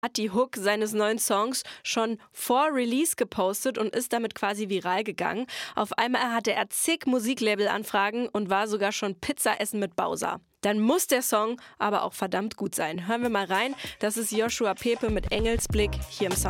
Hat die Hook seines neuen Songs schon vor Release gepostet und ist damit quasi viral gegangen. Auf einmal hatte er zig Musiklabel-Anfragen und war sogar schon Pizza essen mit Bowser. Dann muss der Song aber auch verdammt gut sein. Hören wir mal rein. Das ist Joshua Pepe mit Engelsblick hier im Sound.